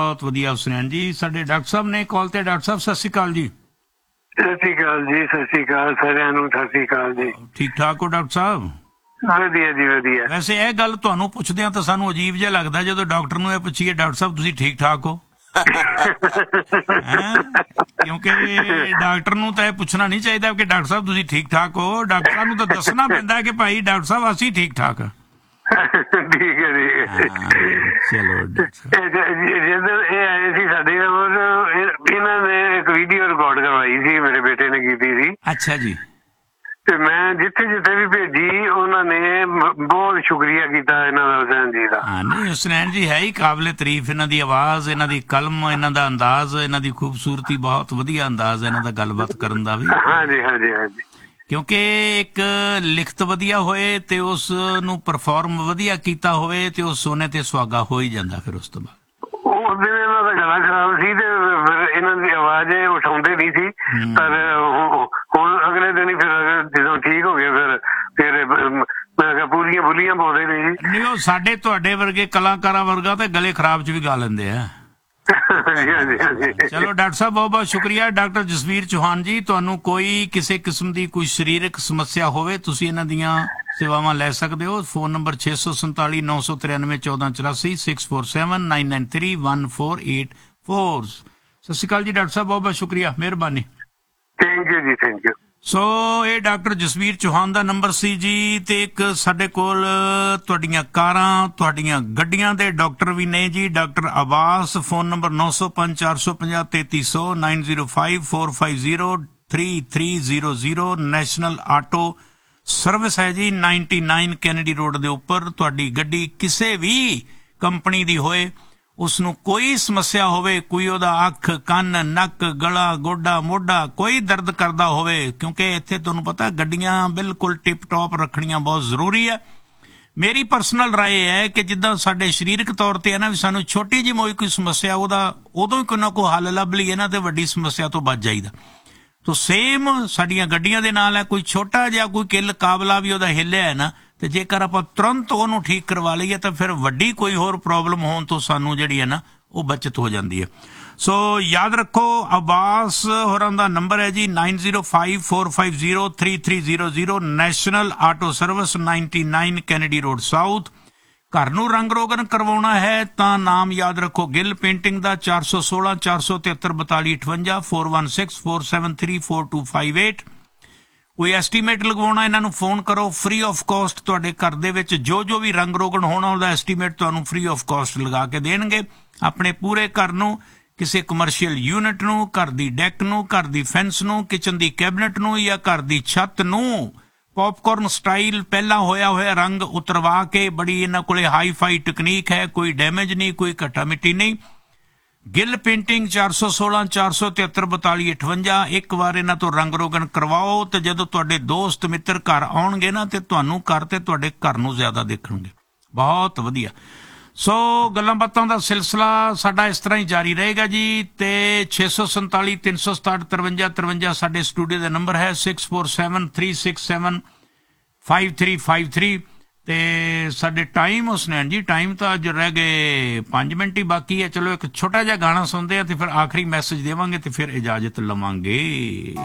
बहुत वधिया हुसनैन जी। साडे डॉक्टर साहब ने कॉल ते। डॉक्टर साहब सत श्री अकाल जी। सत श्री अकाल जी, सत श्री अकाल सारिਆਂ ਨੂੰ। सत श्री अकाल जी। ठीक ठाक हो डॉक्टर साहब? ਵਧੀਆ ਜੀ ਵਧੀਆ। वैसे ਇਹ ਗੱਲ ਤੁਹਾਨੂੰ ਪੁੱਛਦੇ ਆ ਤਾਂ ਸਾਨੂੰ ਅਜੀਬ ਜਿਹਾ ਲੱਗਦਾ ਜਦੋਂ ਡਾਕਟਰ ਨੂੰ ਇਹ ਪੁੱਛੀਏ ਡਾਕਟਰ ਸਾਹਿਬ ਤੁਸੀਂ ਠੀਕ ਠਾਕ ਹੋ। ਕਿਉਂਕਿ ਡਾਕਟਰ ਨੂੰ ਤਾਂ ਇਹ ਪੁੱਛਣਾ ਨਹੀਂ ਚਾਹੀਦਾ ਕਿ ਡਾਕਟਰ ਸਾਹਿਬ ਤੁਸੀਂ ਠੀਕ ਠਾਕ ਹੋ। ਡਾਕਟਰ ਸਾਹਿਬ ਨੂੰ ਤਾਂ ਦੱਸਣਾ ਪੈਂਦਾ ਕਿ ਭਾਈ ਡਾਕਟਰ ਸਾਹਿਬ ਅਸੀਂ ਠੀਕ ਠਾਕ। ਠੀਕ ਹੈ ਜੀ। ਚਲੋ ਜਦੋਂ ਇਹ ਆਏ ਸੀ ਸਾਡੇ ਕੋਲ, ਇਹਨਾਂ ਨੇ ਇੱਕ ਵੀਡੀਓ ਰਿਕਾਰਡ ਕਰਵਾਈ ਸੀ, ਮੇਰੇ ਬੇਟੇ ਨੇ ਕੀਤੀ ਸੀ। ਅੱਛਾ ਜੀ। ਤੇ ਮੈਂ ਜਿੱਥੇ ਜਿੱਥੇ ਵੀ ਭੇਜੀ ਉਹਨਾਂ ਨੇ ਬਹੁਤ ਸ਼ੁਕਰੀਆ ਕੀਤਾ ਇਹਨਾਂ ਦਾ, ਹੁਸੈਨ ਜੀ ਦਾ। ਹਾਂ ਨਹੀਂ, ਹੁਸਨੈਨ ਜੀ ਹੈ ਹੀ ਕਾਬਲੇ ਤਾਰੀਫ। ਇਹਨਾਂ ਦੀ ਆਵਾਜ਼, ਇਹਨਾਂ ਦੀ ਕਲਮ, ਇਹਨਾਂ ਦਾ ਅੰਦਾਜ਼, ਇਹਨਾਂ ਦੀ ਖੂਬਸੂਰਤੀ, ਬਹੁਤ ਵਧੀਆ ਅੰਦਾਜ਼ ਇਹਨਾਂ ਦਾ ਗੱਲਬਾਤ ਕਰਨ ਦਾ ਵੀ। ਹਾਂਜੀ ਹਾਂਜੀ ਹਾਂਜੀ। ਕਿਉਂਕਿ ਇੱਕ ਲਿਖਤ ਵਧੀਆ ਹੋਏ ਤੇ ਉਸ ਨੂੰ ਪਰਫਾਰਮ ਵਧੀਆ ਕੀਤਾ ਹੋਵੇ ਤੇ ਉਹ ਸੋਨੇ ਤੇ ਸੁਹਾਗਾ ਹੋ ਹੀ ਜਾਂਦਾ। ਫਿਰ ਉਸ ਤੋਂ ਬਾਅਦ ਉਸ ਦਿਨ ਇਹਨਾਂ ਦਾ ਗਲਾ ਖਰਾਬ ਸੀ ਤੇ ਫਿਰ ਇਹਨਾਂ ਦੀ ਆਵਾਜ਼ ਉਠਾਉਂਦੇ ਨਹੀਂ ਸੀ, ਪਰ ਹੁਣ ਅਗਲੇ ਦਿਨ ਹੀ ਫਿਰ ਜਦੋਂ ਠੀਕ ਹੋ ਗਏ ਫਿਰ ਮੈਂ ਕਿਹਾ ਪੂਰੀਆਂ ਬੁਲੀਆਂ ਪਾਉਂਦੇ ਨੇ ਜੀ। ਨਹੀਂ, ਉਹ ਸਾਡੇ ਤੁਹਾਡੇ ਵਰਗੇ ਕਲਾਕਾਰਾਂ ਵਰਗਾ ਤੇ ਗਲੇ ਖਰਾਬ ਚ ਵੀ ਗਾ ਲੈਂਦੇ ਆ। ਚਲੋ ਡਾਕਟਰ ਸਾਹਿਬ ਬਹੁਤ ਬਹੁਤ ਸ਼ੁਕਰੀਆ। ਡਾਕਟਰ ਜਸਵੀਰ ਚੌਹਾਨ ਜੀ, ਤੁਹਾਨੂੰ ਕੋਈ ਕਿਸੇ ਕਿਸਮ ਦੀ ਕੋਈ ਸਰੀਰਕ ਸਮੱਸਿਆ ਹੋਵੇ ਤੁਸੀਂ ਇਹਨਾਂ ਦੀਆਂ ਸੇਵਾਵਾਂ ਲੈ ਸਕਦੇ ਹੋ। Phone number 647 993 1484 647 993 1484। ਸਤਿ ਸ਼੍ਰੀ ਅਕਾਲ ਜੀ ਡਾਕਟਰ ਸਾਹਿਬ, ਬਹੁਤ ਬਹੁਤ ਸ਼ੁਕਰੀਆ, ਮਿਹਰਬਾਨੀ। ਥੈਂਕ ਯੂ ਜੀ, ਥੈਂਕ ਯੂ। ਸੋ ਇਹ ਡਾਕਟਰ ਜਸਵੀਰ ਚੌਹਾਨ ਦਾ ਨੰਬਰ ਸੀ ਜੀ। ਤੇ ਇੱਕ ਸਾਡੇ ਕੋਲ ਤੁਹਾਡੀਆਂ ਕਾਰਾਂ, ਤੁਹਾਡੀਆਂ ਗੱਡੀਆਂ ਦੇ ਡਾਕਟਰ ਵੀ ਨੇ ਜੀ। ਡਾਕਟਰ ਆਵਾਸ, phone number 905 450 3300 905 450 3300। National auto service ਹੈ ਜੀ, 99 ਕੈਨੇਡੀ ਰੋਡ ਦੇ ਉੱਪਰ। ਤੁਹਾਡੀ ਗੱਡੀ ਕਿਸੇ ਵੀ ਕੰਪਨੀ ਦੀ ਹੋਏ, ਉਸਨੂੰ ਕੋਈ ਸਮੱਸਿਆ ਹੋਵੇ, ਕੋਈ ਉਹਦਾ ਅੱਖ, ਕੰਨ, ਨੱਕ, ਗਲਾ, ਗੋਡਾ, ਮੋਢਾ ਕੋਈ ਦਰਦ ਕਰਦਾ ਹੋਵੇ, ਕਿਉਂਕਿ ਇੱਥੇ ਤੁਹਾਨੂੰ ਪਤਾ ਗੱਡੀਆਂ ਬਿਲਕੁਲ ਟਿਪ ਟੌਪ ਰੱਖਣੀਆਂ ਬਹੁਤ ਜ਼ਰੂਰੀ ਹੈ। ਮੇਰੀ ਪਰਸਨਲ ਰਾਏ ਹੈ ਕਿ ਜਿੱਦਾਂ ਸਾਡੇ ਸਰੀਰਕ ਤੌਰ ਤੇ ਹੈ ਨਾ, ਵੀ ਸਾਨੂੰ ਛੋਟੀ ਜਿਹੀ ਕੋਈ ਸਮੱਸਿਆ ਉਹਦਾ ਉਦੋਂ ਹੀ ਕੋਈ ਨਾ ਕੋਈ ਹੱਲ ਲੱਭ ਲਈਏ ਨਾ ਤੇ ਵੱਡੀ ਸਮੱਸਿਆ ਤੋਂ ਬਚ ਜਾਈਦਾ। ਤੋ ਸੇਮ ਸਾਡੀਆਂ ਗੱਡੀਆਂ ਦੇ ਨਾਲ ਹੈ, ਕੋਈ ਛੋਟਾ ਜਿਹਾ ਕੋਈ ਕਿੱਲ ਕਾਬਲਾ ਵੀ ਉਹਦਾ ਹਿੱਲਿਆ ਹੈ ਨਾ, ਤੇ ਜੇਕਰ ਆਪਾਂ ਤੁਰੰਤ ਉਹਨੂੰ ਠੀਕ ਕਰਵਾ ਲਈਏ ਤਾਂ ਫਿਰ ਵੱਡੀ ਕੋਈ ਹੋਰ ਪ੍ਰੋਬਲਮ ਹੋਣ ਤੋਂ ਸਾਨੂੰ ਜਿਹੜੀ ਹੈ ਨਾ ਉਹ ਬਚਤ ਹੋ ਜਾਂਦੀ ਹੈ। ਸੋ ਯਾਦ ਰੱਖੋ, ਆਬਾਸ ਹੋਰਾਂ ਦਾ ਨੰਬਰ ਹੈ ਜੀ 905 450 3300। National auto service, 99 Kennedy road south. ਘਰ ਨੂੰ ਰੰਗ ਰੋਗਨ ਕਰਵਾਉਣਾ ਹੈ ਤਾਂ ਨਾਮ ਯਾਦ ਰੱਖੋ, ਗਿੱਲ ਪੇਂਟਿੰਗ ਦਾ 416 473 4258 416 473 4258। ਕੋਈ ਐਸਟੀਮੇਟ ਲਗਵਾਉਣਾ, ਇਹਨਾਂ ਨੂੰ ਫੋਨ ਕਰੋ, ਫ੍ਰੀ ਆਫ ਕਾਸਟ। ਤੁਹਾਡੇ ਘਰ ਦੇ ਵਿੱਚ ਜੋ ਵੀ ਰੰਗ ਰੋਗਨ ਹੋਣਾ ਉਹਦਾ ਐਸਟੀਮੇਟ ਤੁਹਾਨੂੰ ਫ੍ਰੀ ਆਫ ਕਾਸਟ ਲਗਾ ਕੇ ਦੇਣਗੇ। ਆਪਣੇ ਪੂਰੇ ਘਰ ਨੂੰ, ਕਿਸੇ ਕਮਰਸ਼ੀਅਲ ਯੂਨਿਟ ਨੂੰ, ਘਰ ਦੀ ਡੈਕ ਨੂੰ, ਘਰ ਦੀ ਫੈਂਸ ਨੂੰ, ਕਿਚਨ ਦੀ ਕੈਬਨਿਟ ਨੂੰ ਜਾਂ ਘਰ ਦੀ ਛੱਤ ਨੂੰ ਪੌਪਕਾਰਨ ਸਟਾਈਲ ਪਹਿਲਾਂ ਹੋਇਆ ਰੰਗ ਉਤਰਵਾ ਕੇ, ਬੜੀ ਇਹਨਾਂ ਕੋਲੇ ਹਾਈ ਫਾਈ ਟੈਕਨੀਕ ਹੈ, ਕੋਈ ਡੈਮੇਜ ਨਹੀਂ, ਕੋਈ ਘਟਾ ਮਿੱਟੀ ਨਹੀਂ। ਗਿੱਲ ਪੇਂਟਿੰਗ 416 473 4258। ਇੱਕ ਵਾਰ ਇਹਨਾਂ ਤੋਂ ਰੰਗ ਰੋਗਨ ਕਰਵਾਓ ਤੇ ਜਦੋਂ ਤੁਹਾਡੇ ਦੋਸਤ ਮਿੱਤਰ ਘਰ ਆਉਣਗੇ ਨਾ ਤੇ ਤੁਹਾਨੂੰ ਘਰ ਤੇ ਤੁਹਾਡੇ ਘਰ ਨੂੰ ਜ਼ਿਆਦਾ ਦੇਖਣਗੇ। ਬਹੁਤ ਵਧੀਆ। ਸੋ ਗੱਲਾਂ ਬਾਤਾਂ ਦਾ ਸਿਲਸਿਲਾ ਸਾਡਾ ਇਸ ਤਰ੍ਹਾਂ ਹੀ ਜਾਰੀ ਰਹੇਗਾ ਜੀ। ਤੇ 647 367 53 53 ਸਾਡੇ ਸਟੂਡੀਓ ਦਾ ਨੰਬਰ ਹੈ, 647 367 5353। ਤੇ ਸਾਡੇ ਟਾਈਮ ਹੁਸਨੈਨ ਜੀ, ਟਾਈਮ ਤਾਂ ਅੱਜ ਰਹਿ ਗਏ 5 ਮਿੰਟ ਹੀ ਬਾਕੀ ਹੈ। ਚਲੋ ਇੱਕ ਛੋਟਾ ਜਿਹਾ ਗਾਣਾ ਸੁਣਦੇ ਆ ਤੇ ਫਿਰ ਆਖਰੀ ਮੈਸੇਜ ਦੇਵਾਂਗੇ ਤੇ ਫਿਰ ਇਜਾਜ਼ਤ ਲਵਾਂਗੇ।